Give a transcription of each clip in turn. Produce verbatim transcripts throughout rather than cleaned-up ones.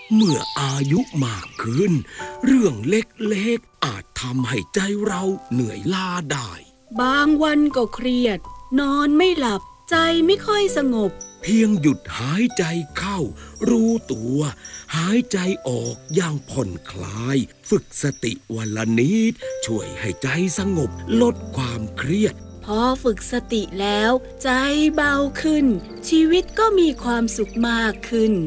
เมื่ออายุมากขึ้นเรื่องเล็กๆอาจทำให้ใจเราเหนื่อยล้าได้บางวันก็เครียดนอนไม่หลับใจไม่ค่อยสงบเพียงหยุดหายใจเข้ารู้ตัวหายใจออกอย่างผ่อนคลายฝึกสติวันละนิดช่วยให้ใจสงบลดความเครียดพอฝึกสติแล้วใจเบาขึ้นชีวิตก็มีความสุขมากขึ้น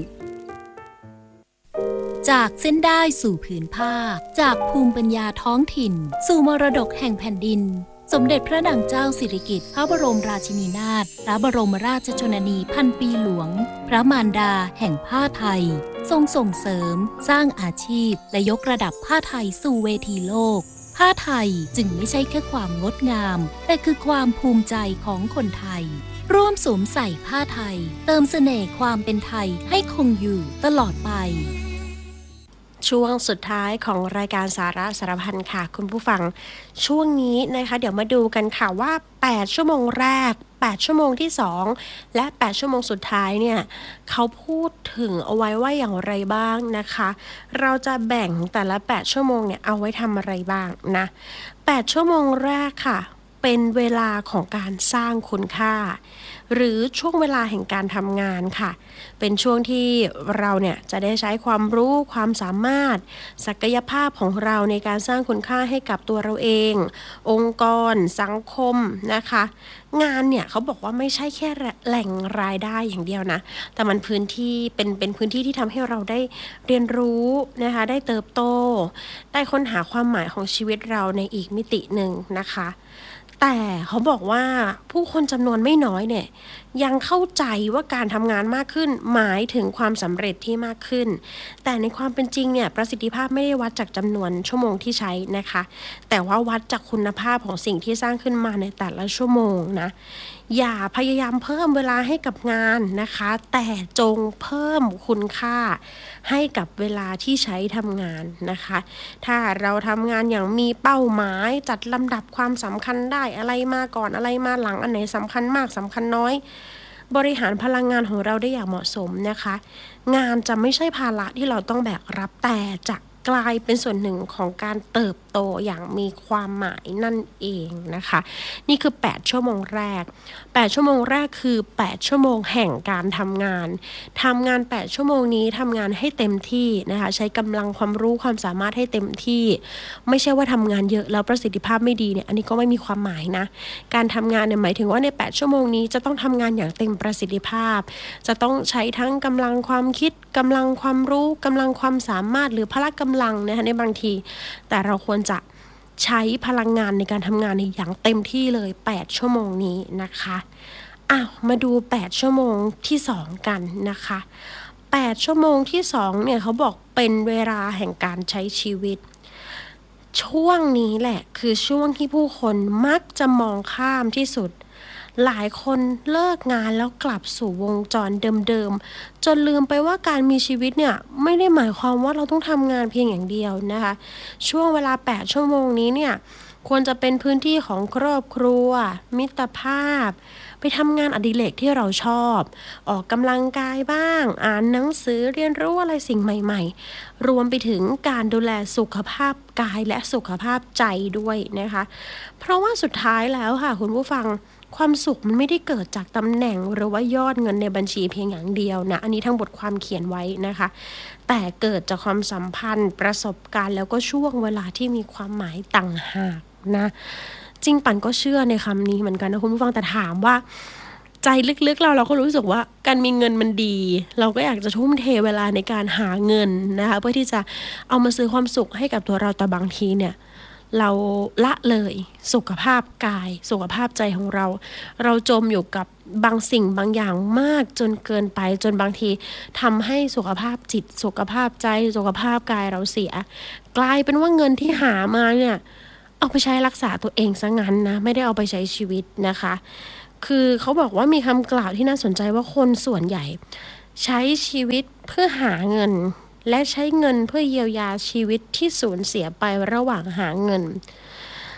จากเส้นได้สู่ผืนผ้าจากภูมิปัญญาท้องถิ่นสู่มรดกแห่งแผ่นดินสมเด็จพระนางเจ้าสิริกิติ์พระบรมราชินีนาถพระบรมราชชนนีพันปีหลวงพระมารดาแห่งผ้าไทยทรงส่งเสริมสร้างอาชีพและยกระดับผ้าไทยสู่เวทีโลกผ้าไทยจึงไม่ใช่แค่ความงดงามแต่คือความภูมิใจของคนไทยร่วมสวมใส่ผ้าไทยเติมเสน่ห์ความเป็นไทยให้คงอยู่ตลอดไปช่วงสุดท้ายของรายการสาระสารพันค่ะคุณผู้ฟังช่วงนี้นะคะเดี๋ยวมาดูกันค่ะว่าแปดชั่วโมงแรกแปดชั่วโมงที่สองและแปดชั่วโมงสุดท้ายเนี่ยเขาพูดถึงเอาไว้ว่าอย่างไรบ้างนะคะเราจะแบ่งแต่ละแปดชั่วโมงเนี่ยเอาไว้ทำอะไรบ้างนะแปดชั่วโมงแรกค่ะเป็นเวลาของการสร้างคุณค่าหรือช่วงเวลาแห่งการทำงานค่ะเป็นช่วงที่เราเนี่ยจะได้ใช้ความรู้ความสามารถศักยภาพของเราในการสร้างคุณค่าให้กับตัวเราเององค์กรสังคมนะคะงานเนี่ยเขาบอกว่าไม่ใช่แค่แหล่งรายได้อย่างเดียวนะแต่มันพื้นที่เป็นเป็นพื้นที่ที่ทำให้เราได้เรียนรู้นะคะได้เติบโตได้ค้นหาความหมายของชีวิตเราในอีกมิติหนึ่งนะคะแต่เขาบอกว่าผู้คนจำนวนไม่น้อยเนี่ยยังเข้าใจว่าการทำงานมากขึ้นหมายถึงความสำเร็จที่มากขึ้นแต่ในความเป็นจริงเนี่ยประสิทธิภาพไม่ได้วัดจากจำนวนชั่วโมงที่ใช้นะคะแต่ว่าวัดจากคุณภาพของสิ่งที่สร้างขึ้นมาในแต่ละชั่วโมงนะอย่าพยายามเพิ่มเวลาให้กับงานนะคะแต่จงเพิ่มคุณค่าให้กับเวลาที่ใช้ทำงานนะคะถ้าเราทำงานอย่างมีเป้าหมายจัดลำดับความสำคัญได้อะไรมาก่อนอะไรมาหลังอันไหนสำคัญมากสำคัญน้อยบริหารพลังงานของเราได้อย่างเหมาะสมนะคะงานจะไม่ใช่ภาระที่เราต้องแบกรับแต่จะกลายเป็นส่วนหนึ่งของการเติบโตอย่างมีความหมายนั่นเองนะคะนี่คือแปดชั่วโมงแรกแปดชั่วโมงแรกคือแปดชั่วโมงแห่งการทำงานทำงานแปดชั่วโมงนี้ทำงานให้เต็มที่นะคะใช้กำลังความรู้ความสามารถให้เต็มที่ไม่ใช่ว่าทำงานเยอะแล้วประสิทธิภาพไม่ดีเนี่ยอันนี้ก็ไม่มีความหมายนะการทำงานเนี่ยหมายถึงว่าในแปดชั่วโมงนี้จะต้องทำงานอย่างเต็มประสิทธิภาพจะต้องใช้ทั้งกำลังความคิดกำลังความรู้กำลังความสามารถหรือพละกำลังนะคะในบางทีแต่เราควรจะใช้พลังงานในการทำงานในอย่างเต็มที่เลยแปดชั่วโมงนี้นะคะอ้าวมาดูแปดชั่วโมงที่สองกันนะคะแปดชั่วโมงที่สองเนี่ยเขาบอกเป็นเวลาแห่งการใช้ชีวิตช่วงนี้แหละคือช่วงที่ผู้คนมักจะมองข้ามที่สุดหลายคนเลิกงานแล้วกลับสู่วงจรเดิมๆจนลืมไปว่าการมีชีวิตเนี่ยไม่ได้หมายความว่าเราต้องทำงานเพียงอย่างเดียวนะคะช่วงเวลาแปดชั่วโมงนี้เนี่ยควรจะเป็นพื้นที่ของครอบครัวมิตรภาพไปทำงานอดิเรกที่เราชอบออกกำลังกายบ้างอ่านหนังสือเรียนรู้อะไรสิ่งใหม่ๆรวมไปถึงการดูแลสุขภาพกายและสุขภาพใจด้วยนะคะเพราะว่าสุดท้ายแล้วค่ะคุณผู้ฟังความสุขมันไม่ได้เกิดจากตำแหน่งหรือว่ายอดเงินในบัญชีเพียงอย่างเดียวนะอันนี้ทั้งบทความเขียนไว้นะคะแต่เกิดจากความสัมพันธ์ประสบการณ์แล้วก็ช่วงเวลาที่มีความหมายต่างหากนะจริงปันก็เชื่อในคำนี้เหมือนกันนะคุณผู้ฟังแต่ถามว่าใจลึกๆเราเราก็รู้สึกว่าการมีเงินมันดีเราก็อยากจะทุ่มเทเวลาในการหาเงินนะคะเพื่อที่จะเอามาซื้อความสุขให้กับตัวเราแต่บางทีเนี่ยเราละเลยสุขภาพกายสุขภาพใจของเราเราจมอยู่กับบางสิ่งบางอย่างมากจนเกินไปจนบางทีทำให้สุขภาพจิตสุขภาพใจสุขภาพกายเราเสียกลายเป็นว่าเงินที่หามาเนี่ยเอาไปใช้รักษาตัวเองซะงั้นนะไม่ได้เอาไปใช้ชีวิตนะคะคือเขาบอกว่ามีคำกล่าวที่น่าสนใจว่าคนส่วนใหญ่ใช้ชีวิตเพื่อหาเงินและใช้เงินเพื่อเยียวยาชีวิตที่สูญเสียไประหว่างหาเงิน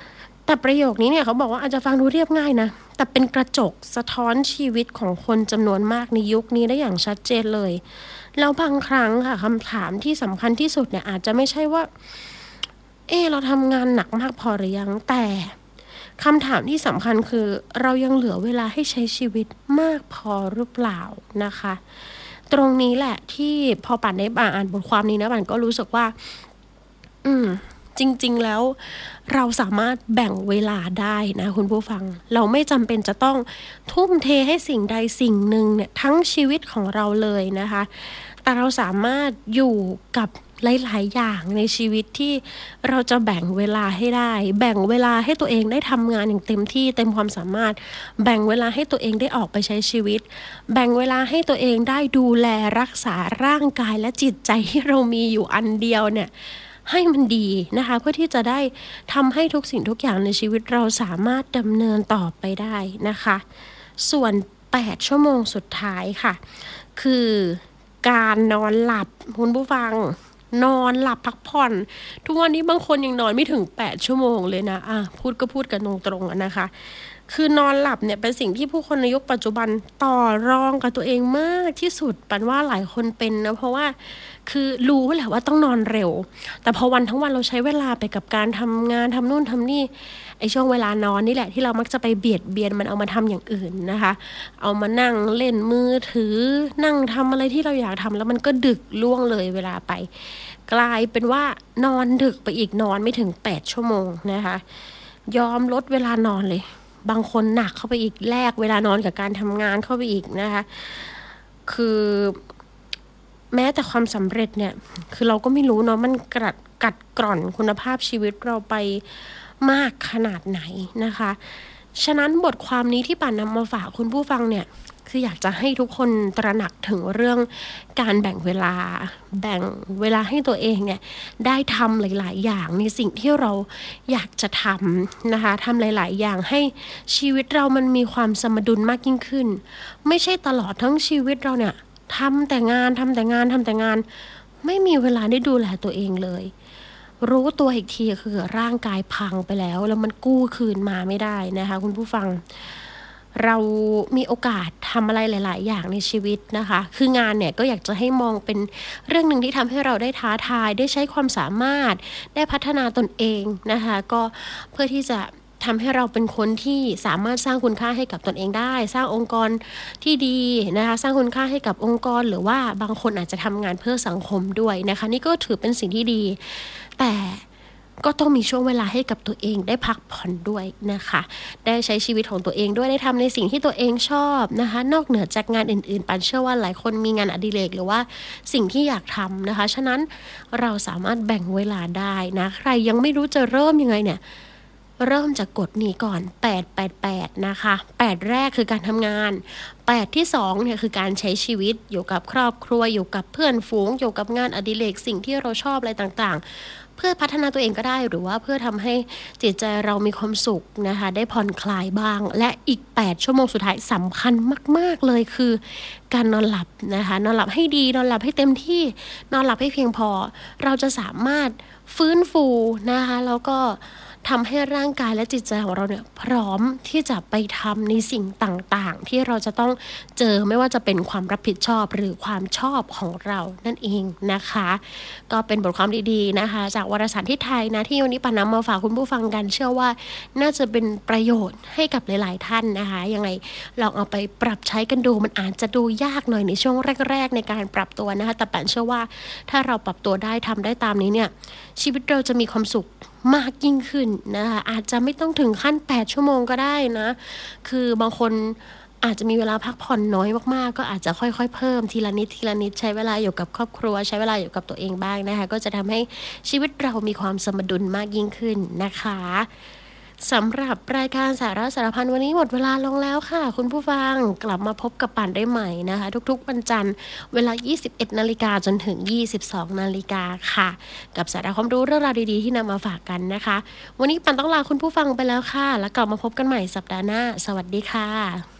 แต่ประโยคนี้เนี่ยเขาบอกว่าอาจจะฟังดูเรียบง่ายนะแต่เป็นกระจกสะท้อนชีวิตของคนจำนวนมากในยุคนี้ได้อย่างชัดเจนเลยแล้วบางครั้งค่ะคำถามที่สำคัญที่สุดเนี่ยอาจจะไม่ใช่ว่าเออเราทำงานหนักมากพอหรือยังแต่คำถามที่สำคัญคือเรายังเหลือเวลาให้ใช้ชีวิตมากพอหรือเปล่านะคะตรงนี้แหละที่พอป่านได้อ่านบทความนี้นะป่านก็รู้สึกว่าอืมจริงๆแล้วเราสามารถแบ่งเวลาได้นะคุณผู้ฟังเราไม่จำเป็นจะต้องทุ่มเทให้สิ่งใดสิ่งหนึ่งเนี่ยทั้งชีวิตของเราเลยนะคะแต่เราสามารถอยู่กับหลายๆอย่างในชีวิตที่เราจะแบ่งเวลาให้ได้แบ่งเวลาให้ตัวเองได้ทำงานอย่างเต็มที่เต็มความสามารถแบ่งเวลาให้ตัวเองได้ออกไปใช้ชีวิตแบ่งเวลาให้ตัวเองได้ดูแลรักษาร่างกายและจิตใจที่เรามีอยู่อันเดียวเนี่ยให้มันดีนะคะเพื่อที่จะได้ทำให้ทุกสิ่งทุกอย่างในชีวิตเราสามารถดำเนินต่อไปได้นะคะส่วนแปดชั่วโมงสุดท้ายค่ะคือการนอนหลับคุณผู้ฟังนอนหลับพักผ่อนทุกวันนี้บางคนยังนอนไม่ถึงแปดชั่วโมงเลยนะอ่ะพูดก็พูดกันตรงๆนะคะคือนอนหลับเนี่ยเป็นสิ่งที่ผู้คนในยุคปัจจุบันต่อรองกับตัวเองมากที่สุดปันว่าหลายคนเป็นนะเพราะว่าคือรู้แหละว่าต้องนอนเร็วแต่พอวันทั้งวันเราใช้เวลาไปกับการทำงานทำนู่นทำนี่ไอ้ช่วงเวลานอนนี่แหละที่เรามักจะไปเบียดเบียนมันเอามาทำอย่างอื่นนะคะเอามานั่งเล่นมือถือนั่งทำอะไรที่เราอยากทำแล้วมันก็ดึกล่วงเลยเวลาไปกลายเป็นว่านอนดึกไปอีกนอนไม่ถึงแปดชั่วโมงนะคะยอมลดเวลานอนเลยบางคนหนักเข้าไปอีกแลกเวลานอนกับการทำงานเข้าไปอีกนะคะคือแม้แต่ความสำเร็จเนี่ยคือเราก็ไม่รู้เนาะมันกัดกัดกร่อนคุณภาพชีวิตเราไปมากขนาดไหนนะคะฉะนั้นบทความนี้ที่ป่านนำมาฝากคุณผู้ฟังเนี่ยคืออยากจะให้ทุกคนตระหนักถึงเรื่องการแบ่งเวลาแบ่งเวลาให้ตัวเองเนี่ยได้ทำหลายๆอย่างในสิ่งที่เราอยากจะทำนะคะทำหลายๆอย่างให้ชีวิตเรามันมีความสมดุลมากยิ่งขึ้นไม่ใช่ตลอดทั้งชีวิตเราเนี่ยทำแต่งานทำแต่งานทำแต่งานไม่มีเวลาได้ดูแลตัวเองเลยรู้ตัวอีกทีคือร่างกายพังไปแล้วแล้วมันกู้คืนมาไม่ได้นะคะคุณผู้ฟังเรามีโอกาสทำอะไรหลายๆอย่างในชีวิตนะคะคืองานเนี่ยก็อยากจะให้มองเป็นเรื่องหนึ่งที่ทำให้เราได้ท้าทายได้ใช้ความสามารถได้พัฒนาตนเองนะคะก็เพื่อที่จะทำให้เราเป็นคนที่สามารถสร้างคุณค่าให้กับตนเองได้สร้างองค์กรที่ดีนะคะสร้างคุณค่าให้กับองค์กรหรือว่าบางคนอาจจะทำงานเพื่อสังคมด้วยนะคะนี่ก็ถือเป็นสิ่งที่ดีแต่ก็ต้องมีช่วงเวลาให้กับตัวเองได้พักผ่อนด้วยนะคะได้ใช้ชีวิตของตัวเองด้วยได้ทำในสิ่งที่ตัวเองชอบนะคะนอกเหนือจากงานอื่นๆปันเชื่อว่าหลายคนมีงานอดิเรกหรือว่าสิ่งที่อยากทำนะคะฉะนั้นเราสามารถแบ่งเวลาได้นะใครยังไม่รู้จะเริ่มยังไงเนี่ยเริ่มจากกฎนี้ก่อนแปด แปด แปดนะคะแปดแรกคือการทำงานแปดที่สองเนี่ยคือการใช้ชีวิตอยู่กับครอบครัวอยู่กับเพื่อนฝูงอยู่กับงานอดิเรกสิ่งที่เราชอบอะไรต่างๆเพื่อพัฒนาตัวเองก็ได้หรือว่าเพื่อทำให้จิตใจเรามีความสุขนะคะได้ผ่อนคลายบ้างและอีกแปดชั่วโมงสุดท้ายสำคัญมากๆเลยคือการนอนหลับนะคะนอนหลับให้ดีนอนหลับให้เต็มที่นอนหลับให้เพียงพอเราจะสามารถฟื้นฟูนะคะแล้วก็ทำให้ร่างกายและจิตใจของเราเนี่ยพร้อมที่จะไปทำในสิ่งต่างๆที่เราจะต้องเจอไม่ว่าจะเป็นความรับผิดชอบหรือความชอบของเรานั่นเองนะคะก็เป็นบทความดีๆนะคะจากวารสารที่ไทยนะที่วันนี้ปานำมาฝากคุณผู้ฟังกันเชื่อว่าน่าจะเป็นประโยชน์ให้กับหลายๆท่านนะคะยังไงลองเอาไปปรับใช้กันดูมันอาจจะดูยากหน่อยในช่วงแรกๆในการปรับตัวนะคะแต่ปานเชื่อว่าถ้าเราปรับตัวได้ทำได้ตามนี้เนี่ยชีวิตเราจะมีความสุขมากยิ่งขึ้นนะคะอาจจะไม่ต้องถึงขั้นแปดชั่วโมงก็ได้นะคือบางคนอาจจะมีเวลาพักผ่อนน้อยมากๆก็อาจจะค่อยๆเพิ่มทีละนิดทีละนิดใช้เวลาอยู่กับครอบครัวใช้เวลาอยู่กับตัวเองบ้างนะคะก็จะทำให้ชีวิตเรามีความสมดุลมากยิ่งขึ้นนะคะสำหรับรายการสาระสารพันวันนี้หมดเวลาลงแล้วค่ะคุณผู้ฟังกลับมาพบกับป่านได้ใหม่นะคะทุกๆวันจันทร์เวลา ยี่สิบเอ็ดนาฬิกาจนถึง ยี่สิบสองนาฬิกาค่ะกับสาระความรู้เรื่องราวดีๆที่นำมาฝากกันนะคะวันนี้ป่านต้องลาคุณผู้ฟังไปแล้วค่ะแล้วกลับมาพบกันใหม่สัปดาห์หน้าสวัสดีค่ะ